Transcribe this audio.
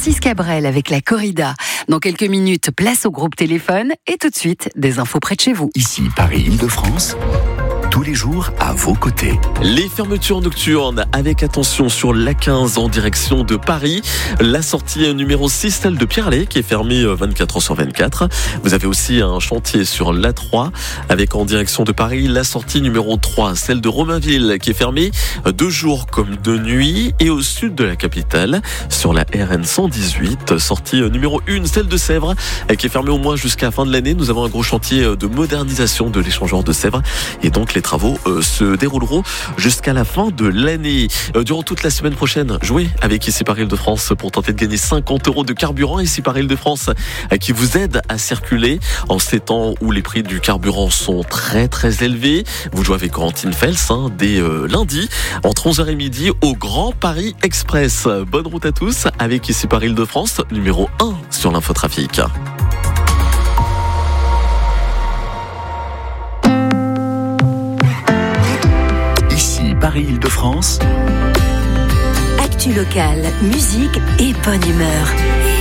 Francis Cabrel avec la corrida. Dans quelques minutes, place au groupe téléphone et tout de suite, des infos près de chez vous. Ici Paris-Île-de-France, tous les jours à vos côtés. Les fermetures nocturnes avec attention sur l'A15 en direction de Paris. La sortie numéro 6, celle de Pierre-Allais, qui est fermée 24 heures sur 24. Vous avez aussi un chantier sur l'A3 avec en direction de Paris la sortie numéro 3, celle de Romainville, qui est fermée de jour comme de nuit. Et au sud de la capitale, sur la RN 118, sortie numéro 1, celle de Sèvres, qui est fermée au moins jusqu'à la fin de l'année. Nous avons un gros chantier de modernisation de l'échangeur de Sèvres. Et donc les travaux se dérouleront jusqu'à la fin de l'année. Durant toute la semaine prochaine, jouez avec Ici Paris-Île-de-France pour tenter de gagner 50 € de carburant. Ici Paris-Île-de-France qui vous aide à circuler en ces temps où les prix du carburant sont très très élevés. Vous jouez avec Corentine Fels dès lundi entre 11h et midi au Grand Paris Express. Bonne route à tous avec Ici Paris-Île-de-France, numéro 1 sur l'infotrafic. Paris-Île-de-France. Actu locale, musique et bonne humeur.